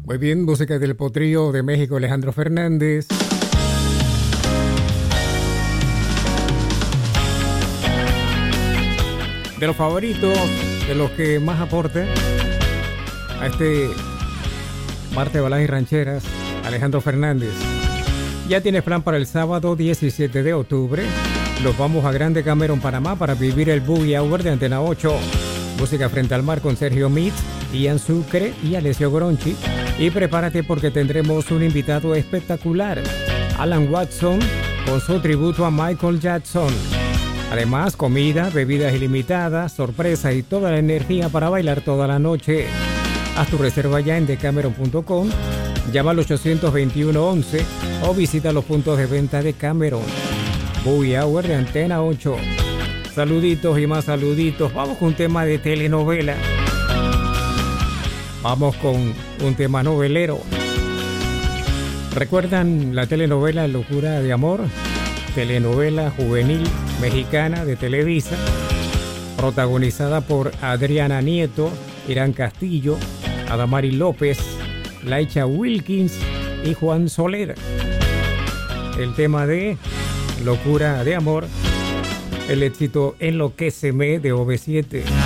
Muy bien, música del Potrillo de México, Alejandro Fernández. De los favoritos, de los que más aporte a este martes de baladas y rancheras, Alejandro Fernández. Ya tienes plan para el sábado 17 de octubre. Nos vamos a Grande Cameron, Panamá, para vivir el Boogie Hour de Antena 8. Música frente al mar con Sergio Mitz, Ian Sucre y Alessio Gronchi. Y prepárate porque tendremos un invitado espectacular, Alan Watson, con su tributo a Michael Jackson. Además, comida, bebidas ilimitadas, sorpresas y toda la energía para bailar toda la noche. Haz tu reserva ya en decameron.com, llama al 821-11 o visita los puntos de venta de Cameron. Boogie Hour de Antena 8. Saluditos y más saluditos. Vamos con un tema de telenovela. Vamos con un tema novelero. ¿Recuerdan la telenovela Locura de Amor? Telenovela juvenil mexicana de Televisa, protagonizada por Adriana Nieto, Irán Castillo, Adamari López, Laicha Wilkins y Juan Soler. El tema de Locura de Amor, el éxito Enloquéceme de OV7.